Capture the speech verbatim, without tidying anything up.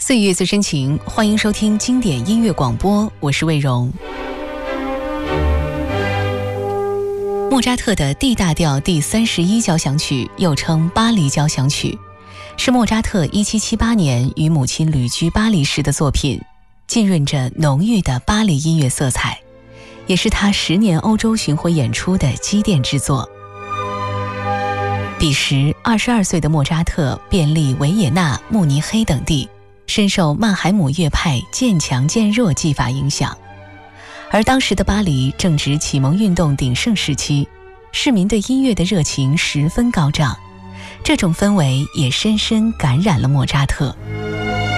岁月最深情，欢迎收听经典音乐广播，我是魏荣。莫扎特的 D 大调第三十一交响曲，又称巴黎交响曲，是莫扎特一七七八年与母亲旅居巴黎时的作品，浸润着浓郁的巴黎音乐色彩，也是他十年欧洲巡回演出的积淀之作。彼时二十二岁的莫扎特遍历维也纳、慕尼黑等地，深受曼海姆乐派渐强渐弱技法影响。而当时的巴黎正值启蒙运动鼎盛时期，市民对音乐的热情十分高涨，这种氛围也深深感染了莫扎特。